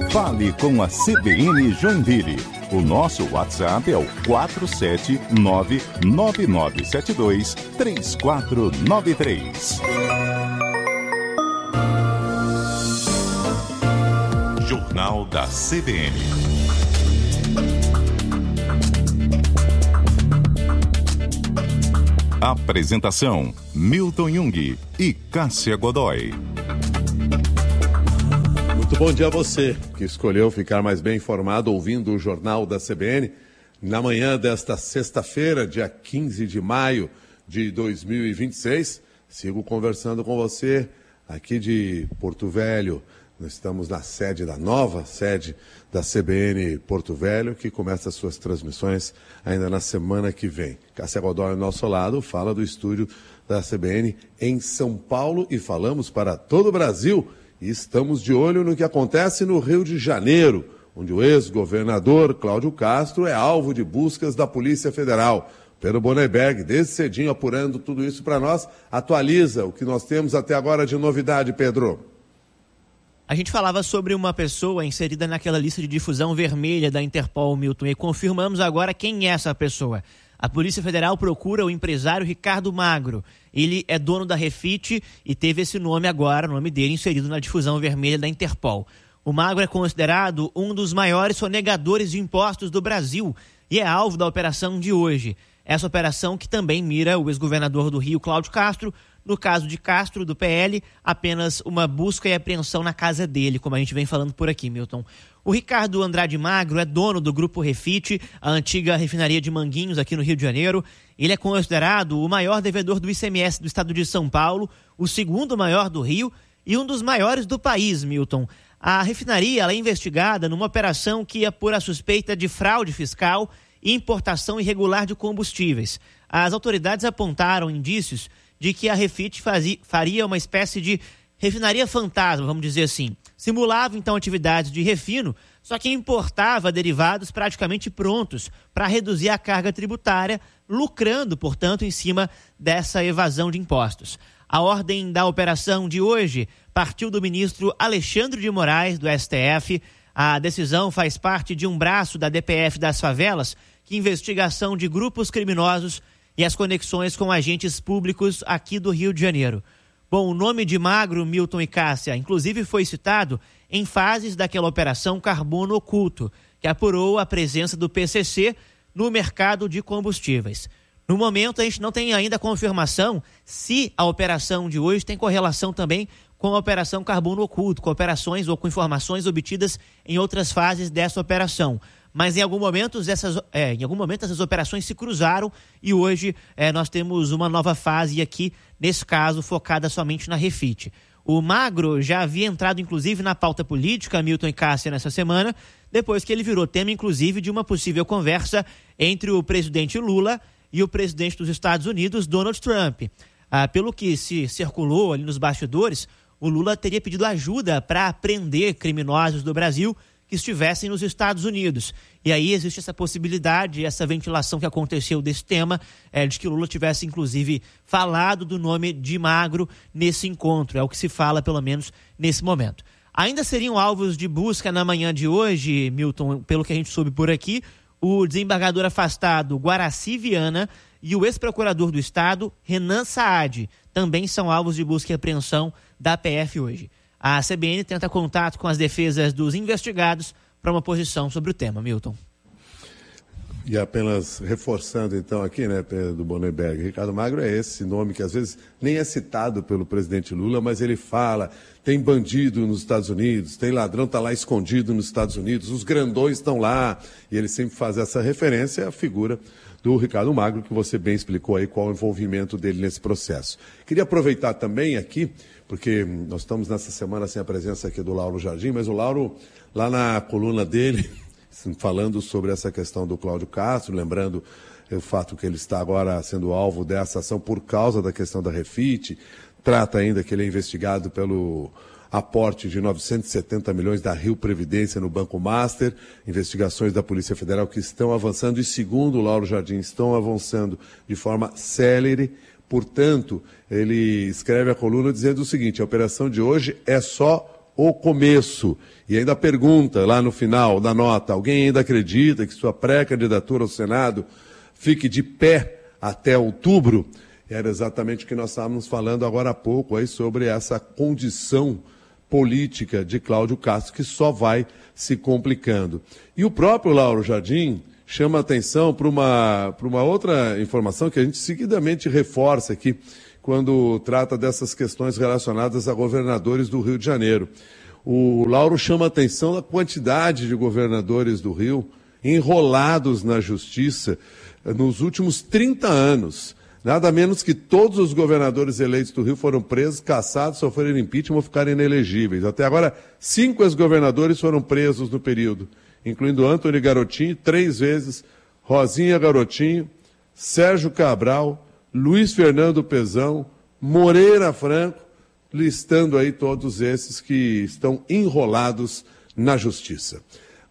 Fale com a CBN Joinville. O nosso WhatsApp é o 479-9972-3493. Jornal da CBN. Apresentação: Milton Jung e Cássia Godoy. Muito bom dia a você que escolheu ficar mais bem informado ouvindo o Jornal da CBN. Na manhã desta sexta-feira, dia 15 de maio de 2026, sigo conversando com você aqui de Porto Velho. Nós estamos na nova sede da CBN Porto Velho, que começa as suas transmissões ainda na semana que vem. Cássia Godoy ao nosso lado fala do estúdio da CBN em São Paulo e falamos para todo o Brasil. E estamos de olho no que acontece no Rio de Janeiro, onde o ex-governador Cláudio Castro é alvo de buscas da Polícia Federal. Pedro Bonneberg, desde cedinho apurando tudo isso para nós, atualiza o que nós temos até agora de novidade, Pedro. A gente falava sobre uma pessoa inserida naquela lista de difusão vermelha da Interpol, Milton, e confirmamos agora quem é essa pessoa. A Polícia Federal procura o empresário Ricardo Magro. Ele é dono da Refit e teve esse nome agora, o nome dele, inserido na difusão vermelha da Interpol. O Magro é considerado um dos maiores sonegadores de impostos do Brasil e é alvo da operação de hoje. Essa operação que também mira o ex-governador do Rio, Cláudio Castro. No caso de Castro, do PL, apenas uma busca e apreensão na casa dele, como a gente vem falando por aqui, Milton. O Ricardo Andrade Magro é dono do Grupo Refit, a antiga refinaria de Manguinhos aqui no Rio de Janeiro. Ele é considerado o maior devedor do ICMS do estado de São Paulo, o segundo maior do Rio e um dos maiores do país, Milton. A refinaria ela é investigada numa operação que apura a suspeita de fraude fiscal e importação irregular de combustíveis. As autoridades apontaram indícios de que a Refit faria uma espécie de refinaria fantasma, vamos dizer assim. Simulava, então, atividades de refino, só que importava derivados praticamente prontos para reduzir a carga tributária, lucrando, portanto, em cima dessa evasão de impostos. A ordem da operação de hoje partiu do ministro Alexandre de Moraes, do STF. A decisão faz parte de um braço da DPF das favelas, que investiga a ação de grupos criminosos e as conexões com agentes públicos aqui do Rio de Janeiro. Bom, o nome de Magro, Milton e Cássia, inclusive foi citado em fases daquela operação Carbono Oculto, que apurou a presença do PCC no mercado de combustíveis. No momento, a gente não tem ainda confirmação se a operação de hoje tem correlação também com a operação Carbono Oculto, com operações ou com informações obtidas em outras fases dessa operação. Mas em algum momento essas operações se cruzaram e hoje nós temos uma nova fase aqui, nesse caso, focada somente na Refit. O Magro já havia entrado, inclusive, na pauta política, Milton e Cássia, nessa semana, depois que ele virou tema, inclusive, de uma possível conversa entre o presidente Lula e o presidente dos Estados Unidos, Donald Trump. Pelo que se circulou ali nos bastidores, o Lula teria pedido ajuda para prender criminosos do Brasil que estivessem nos Estados Unidos. E aí existe essa possibilidade, essa ventilação que aconteceu desse tema, de que o Lula tivesse, inclusive, falado do nome de Magro nesse encontro. É o que se fala, pelo menos, nesse momento. Ainda seriam alvos de busca na manhã de hoje, Milton, pelo que a gente soube por aqui, o desembargador afastado Guaraci Viana e o ex-procurador do Estado, Renan Saad, também são alvos de busca e apreensão da PF hoje. A CBN tenta contato com as defesas dos investigados para uma posição sobre o tema, Milton. E apenas reforçando então aqui, né, Pedro Bonneberg, Ricardo Magro é esse nome que às vezes nem é citado pelo presidente Lula, mas ele fala, tem bandido nos Estados Unidos, tem ladrão, está lá escondido nos Estados Unidos, os grandões estão lá, e ele sempre faz essa referência à figura do Ricardo Magro, que você bem explicou aí qual o envolvimento dele nesse processo. Queria aproveitar também aqui, porque nós estamos nessa semana sem a presença aqui do Lauro Jardim, mas o Lauro, lá na coluna dele, falando sobre essa questão do Cláudio Castro, lembrando o fato que ele está agora sendo alvo dessa ação por causa da questão da Refit, trata ainda que ele é investigado pelo aporte de 970 milhões da Rio Previdência no Banco Master, investigações da Polícia Federal que estão avançando e, segundo o Lauro Jardim, estão avançando de forma célere. Portanto, ele escreve a coluna dizendo o seguinte: a operação de hoje é só o começo. E ainda pergunta lá no final da nota, alguém ainda acredita que sua pré-candidatura ao Senado fique de pé até outubro? Era exatamente o que nós estávamos falando agora há pouco aí sobre essa condição política de Cláudio Castro, que só vai se complicando. E o próprio Lauro Jardim chama atenção para uma outra informação que a gente seguidamente reforça aqui quando trata dessas questões relacionadas a governadores do Rio de Janeiro. O Lauro chama atenção da quantidade de governadores do Rio enrolados na justiça nos últimos 30 anos. Nada menos que todos os governadores eleitos do Rio foram presos, cassados, sofreram impeachment ou ficaram inelegíveis. Até agora, 5 ex-governadores foram presos no período, incluindo Antony Garotinho, 3 vezes, Rosinha Garotinho, Sérgio Cabral, Luiz Fernando Pezão, Moreira Franco, listando aí todos esses que estão enrolados na justiça.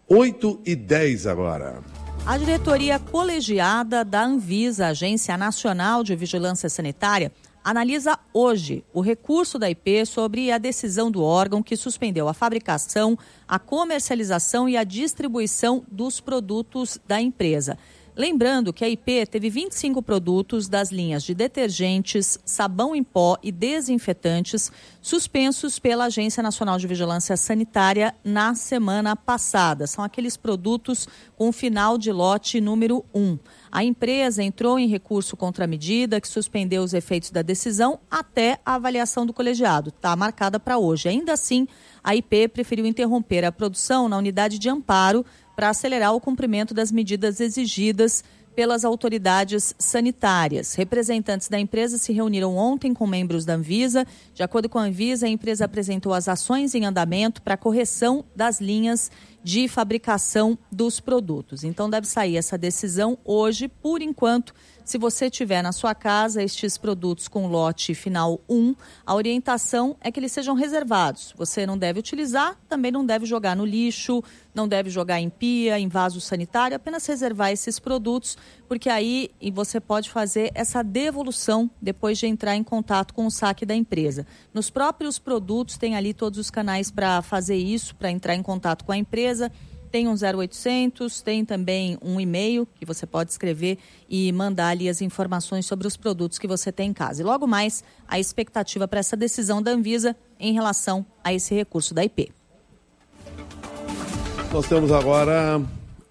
8h10 agora. A diretoria colegiada da Anvisa, Agência Nacional de Vigilância Sanitária, analisa hoje o recurso da IP sobre a decisão do órgão que suspendeu a fabricação, a comercialização e a distribuição dos produtos da empresa. Lembrando que a IP teve 25 produtos das linhas de detergentes, sabão em pó e desinfetantes suspensos pela Agência Nacional de Vigilância Sanitária na semana passada. São aqueles produtos com final de lote número 1. A empresa entrou em recurso contra a medida que suspendeu os efeitos da decisão até a avaliação do colegiado. Está marcada para hoje. Ainda assim, a IP preferiu interromper a produção na unidade de amparo para acelerar o cumprimento das medidas exigidas pelas autoridades sanitárias. Representantes da empresa se reuniram ontem com membros da Anvisa. De acordo com a Anvisa, a empresa apresentou as ações em andamento para a correção das linhas de fabricação dos produtos. Então deve sair essa decisão hoje. Por enquanto, se você tiver na sua casa estes produtos com lote final 1, a orientação é que eles sejam reservados. Você não deve utilizar, também não deve jogar no lixo, não deve jogar em pia, em vaso sanitário, apenas reservar esses produtos, porque aí você pode fazer essa devolução depois de entrar em contato com o saque da empresa. Nos próprios produtos tem ali todos os canais para fazer isso, para entrar em contato com a empresa. Tem um 0800, tem também um e-mail que você pode escrever e mandar ali as informações sobre os produtos que você tem em casa. E logo mais, a expectativa para essa decisão da Anvisa em relação a esse recurso da IP. Nós temos agora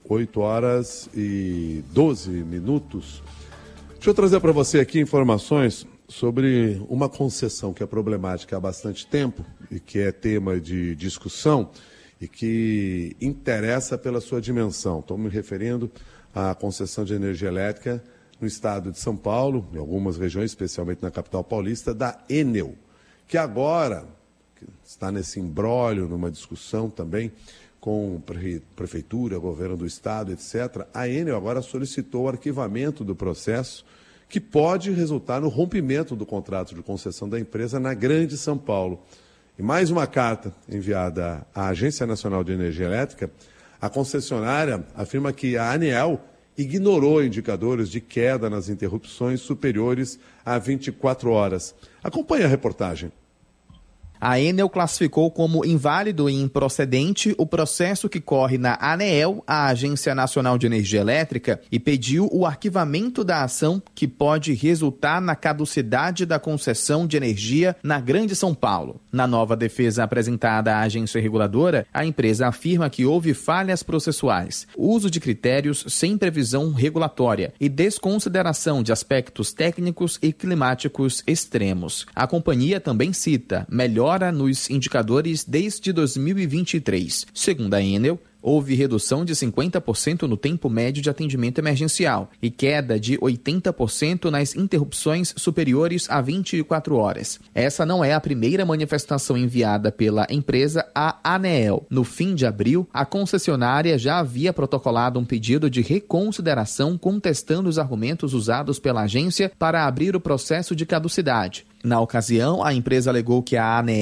8h12. Deixa eu trazer para você aqui informações sobre uma concessão que é problemática há bastante tempo e que é tema de discussão e que interessa pela sua dimensão. Estou me referindo à concessão de energia elétrica no estado de São Paulo, em algumas regiões, especialmente na capital paulista, da Enel, que agora está nesse imbróglio, numa discussão também com prefeitura, governo do estado, etc. A Enel agora solicitou o arquivamento do processo, que pode resultar no rompimento do contrato de concessão da empresa na Grande São Paulo. Em mais uma carta enviada à Agência Nacional de Energia Elétrica, a concessionária afirma que a ANEEL ignorou indicadores de queda nas interrupções superiores a 24 horas. Acompanhe a reportagem. A Enel classificou como inválido e improcedente o processo que corre na ANEEL, a Agência Nacional de Energia Elétrica, e pediu o arquivamento da ação que pode resultar na caducidade da concessão de energia na Grande São Paulo. Na nova defesa apresentada à agência reguladora, a empresa afirma que houve falhas processuais, uso de critérios sem previsão regulatória e desconsideração de aspectos técnicos e climáticos extremos. A companhia também cita melhora nos indicadores desde 2023. Segundo a Enel, houve redução de 50% no tempo médio de atendimento emergencial e queda de 80% nas interrupções superiores a 24 horas. Essa não é a primeira manifestação enviada pela empresa à ANEEL. No fim de abril, a concessionária já havia protocolado um pedido de reconsideração contestando os argumentos usados pela agência para abrir o processo de caducidade. Na ocasião, a empresa alegou que a ANEEL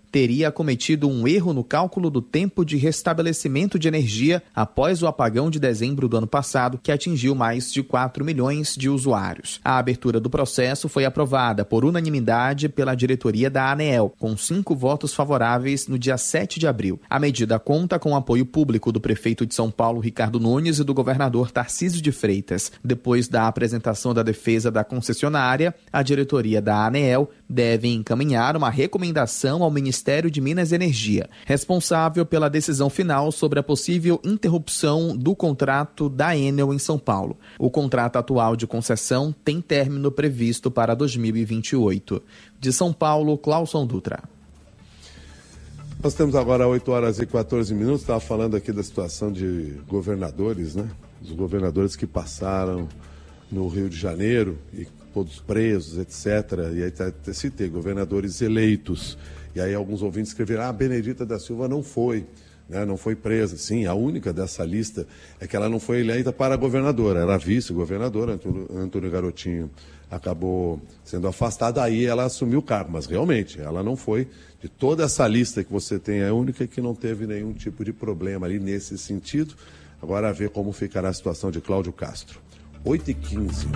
teria cometido um erro no cálculo do tempo de restabelecimento de energia após o apagão de dezembro do ano passado, que atingiu mais de 4 milhões de usuários. A abertura do processo foi aprovada por unanimidade pela diretoria da ANEEL, com 5 votos favoráveis no dia 7 de abril. A medida conta com o apoio público do prefeito de São Paulo, Ricardo Nunes, e do governador Tarcísio de Freitas. Depois da apresentação da defesa da concessionária, a diretoria da ANEEL deve encaminhar uma recomendação ao Ministério de Minas e Energia, responsável pela decisão final sobre a possível interrupção do contrato da Enel em São Paulo. O contrato atual de concessão tem término previsto para 2028. De São Paulo, Clauson Dutra. Nós temos agora 8 horas e 14 minutos, estava falando aqui da situação de governadores, né? Os governadores que passaram no Rio de Janeiro, e todos presos, etc. E aí até citei, governadores eleitos. E aí alguns ouvintes escreveram, a Benedita da Silva não foi, né? Não foi presa. Sim, a única dessa lista é que ela não foi eleita para governadora, era vice-governadora, Antônio Garotinho acabou sendo afastada, aí ela assumiu o cargo, mas realmente ela não foi. De toda essa lista que você tem, é a única que não teve nenhum tipo de problema ali nesse sentido. Agora a ver como ficará a situação de Cláudio Castro. 8h15.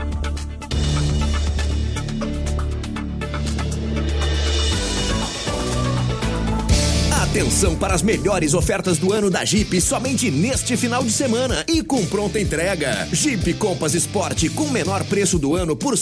Atenção para as melhores ofertas do ano da Jeep somente neste final de semana e com pronta entrega. Jeep Compass Sport com menor preço do ano por R$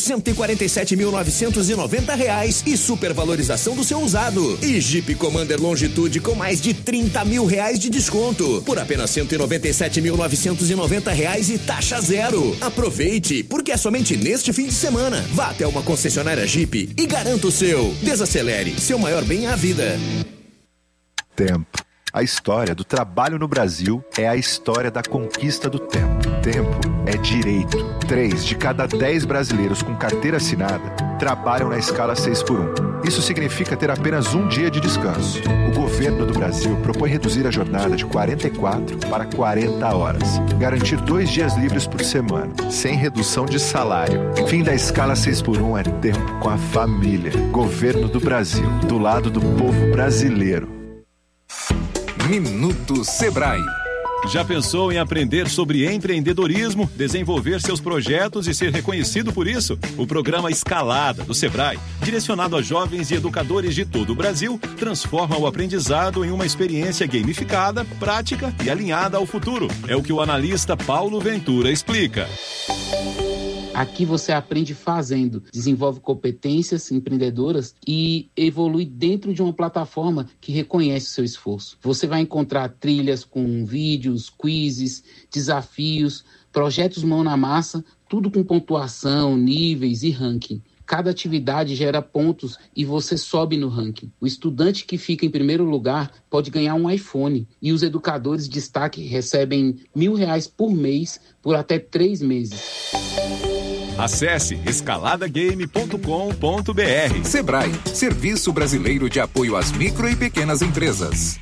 147.990 e supervalorização do seu usado. E Jeep Commander Longitude com mais de R$30 mil de desconto por apenas R$ 197.990 e taxa zero. Aproveite, porque é somente neste fim de semana. Vá até uma concessionária Jeep e garanta o seu. Desacelere, seu maior bem é a vida. Tempo. A história do trabalho no Brasil é a história da conquista do tempo. Tempo é direito. 3 de cada 10 brasileiros com carteira assinada trabalham na escala 6x1. Isso significa ter apenas um dia de descanso. O governo do Brasil propõe reduzir a jornada de 44 para 40 horas. Garantir 2 dias livres por semana, sem redução de salário. Fim da escala 6x1 é tempo com a família. Governo do Brasil, do lado do povo brasileiro. Minuto Sebrae. Já pensou em aprender sobre empreendedorismo, desenvolver seus projetos e ser reconhecido por isso? O programa Escalada, do Sebrae, direcionado a jovens e educadores de todo o Brasil, transforma o aprendizado em uma experiência gamificada, prática e alinhada ao futuro. É o que o analista Paulo Ventura explica. Aqui você aprende fazendo, desenvolve competências empreendedoras e evolui dentro de uma plataforma que reconhece o seu esforço. Você vai encontrar trilhas com vídeos, quizzes, desafios, projetos mão na massa, tudo com pontuação, níveis e ranking. Cada atividade gera pontos e você sobe no ranking. O estudante que fica em primeiro lugar pode ganhar um iPhone e os educadores de destaque recebem R$1.000 por mês por até 3 meses. Acesse escaladagame.com.br. Sebrae, Serviço Brasileiro de Apoio às Micro e Pequenas Empresas.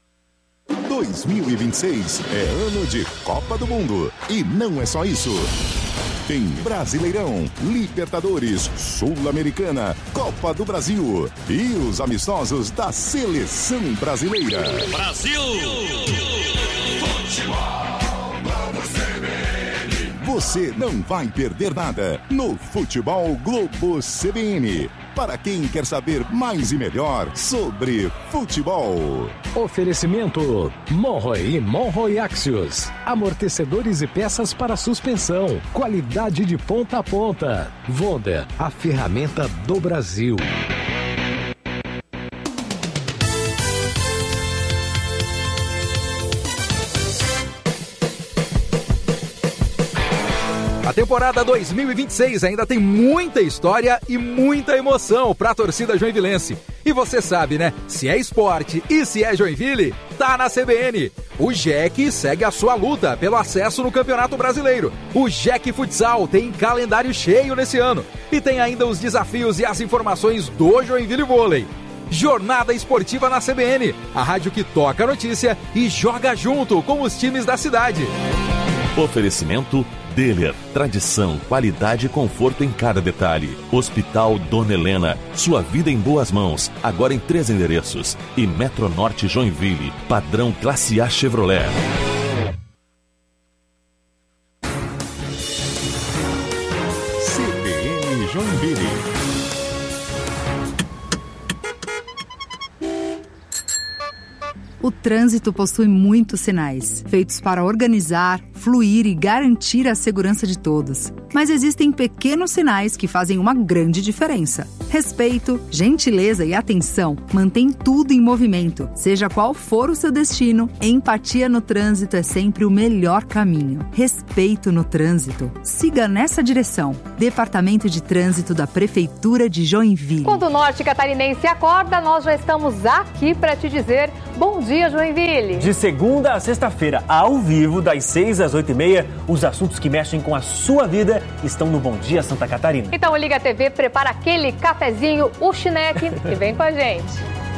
2026 é ano de Copa do Mundo. E não é só isso. Tem Brasileirão, Libertadores, Sul-Americana, Copa do Brasil e os amistosos da Seleção Brasileira. Brasil! Futebol! Você não vai perder nada no Futebol Globo CBN. Para quem quer saber mais e melhor sobre futebol. Oferecimento Monroe e Monroe Axios. Amortecedores e peças para suspensão. Qualidade de ponta a ponta. Vonda, a ferramenta do Brasil. A temporada 2026 ainda tem muita história e muita emoção para a torcida joinvilense. E você sabe, né? Se é esporte e se é Joinville, tá na CBN. O JEC segue a sua luta pelo acesso no Campeonato Brasileiro. O JEC Futsal tem calendário cheio nesse ano. E tem ainda os desafios e as informações do Joinville Vôlei. Jornada Esportiva na CBN, a rádio que toca a notícia e joga junto com os times da cidade. Oferecimento Deller, tradição, qualidade e conforto em cada detalhe. Hospital Dona Helena, sua vida em boas mãos, agora em 3 endereços. E Metronorte Joinville, padrão Classe A Chevrolet. CBN Joinville. O trânsito possui muitos sinais, feitos para organizar, fluir e garantir a segurança de todos. Mas existem pequenos sinais que fazem uma grande diferença. Respeito, gentileza e atenção mantêm tudo em movimento. Seja qual for o seu destino, empatia no trânsito é sempre o melhor caminho. Respeito no trânsito. Siga nessa direção. Departamento de Trânsito da Prefeitura de Joinville. Quando o Norte Catarinense acorda, nós já estamos aqui para te dizer bom dia, Joinville. De segunda a sexta-feira, ao vivo, das 6 às 8h30, os assuntos que mexem com a sua vida estão no Bom Dia Santa Catarina. Então liga a TV, prepara aquele cafezinho, o chineque e vem com a gente.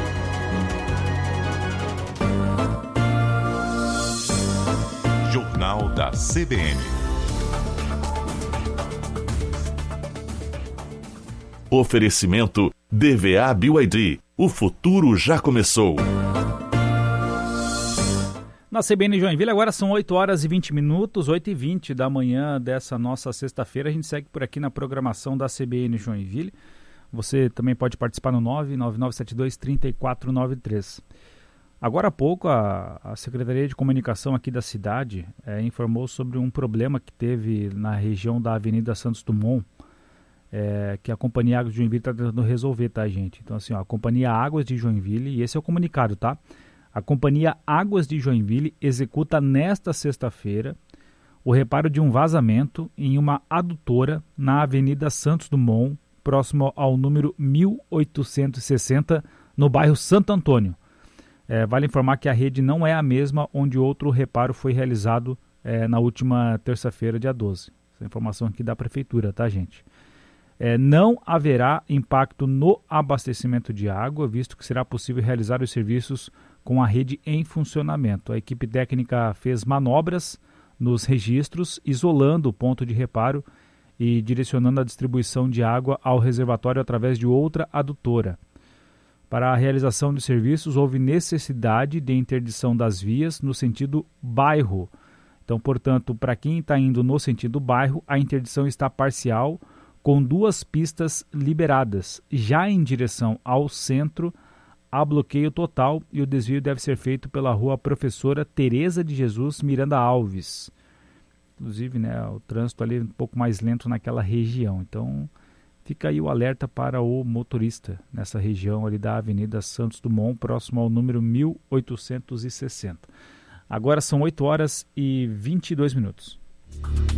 Jornal da CBN. Oferecimento DVA BYD. O futuro já começou. Na CBN Joinville agora são 8 horas e 20 minutos, 8h20 da manhã dessa nossa sexta-feira. A gente segue por aqui na programação da CBN Joinville. Você também pode participar no 99972-3493. Agora há pouco a Secretaria de Comunicação aqui da cidade informou sobre um problema que teve na região da Avenida Santos Dumont, que a Companhia Águas de Joinville está tentando resolver, tá, gente? Então assim, a Companhia Águas de Joinville, e esse é o comunicado, tá? A Companhia Águas de Joinville executa nesta sexta-feira o reparo de um vazamento em uma adutora na Avenida Santos Dumont, próximo ao número 1860, no bairro Santo Antônio. Vale informar que a rede não é a mesma onde outro reparo foi realizado na última terça-feira, dia 12. Essa informação aqui da Prefeitura, tá, gente? Não haverá impacto no abastecimento de água, visto que será possível realizar os serviços com a rede em funcionamento. A equipe técnica fez manobras nos registros, isolando o ponto de reparo e direcionando a distribuição de água ao reservatório através de outra adutora. Para a realização de serviços, houve necessidade de interdição das vias no sentido bairro. Então, portanto, para quem está indo no sentido bairro, a interdição está parcial, com 2 pistas liberadas. Já em direção ao centro, há bloqueio total e o desvio deve ser feito pela rua Professora Tereza de Jesus Miranda Alves. Inclusive, né, o trânsito ali é um pouco mais lento naquela região. Então, fica aí o alerta para o motorista nessa região ali da Avenida Santos Dumont, próximo ao número 1860. Agora são 8 horas e 22 minutos.